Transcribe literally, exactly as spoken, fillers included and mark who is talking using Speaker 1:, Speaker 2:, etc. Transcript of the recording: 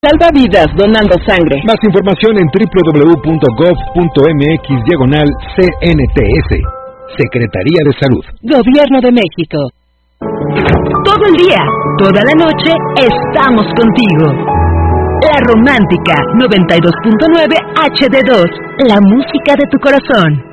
Speaker 1: Salva vidas donando sangre.
Speaker 2: Más información en doble u doble u doble u punto gov punto eme equis diagonal C N T S. Secretaría de Salud.
Speaker 1: Gobierno de México.
Speaker 3: Todo el día, toda la noche, estamos contigo. La Romántica noventa y dos punto nueve H D dos, la música de tu corazón.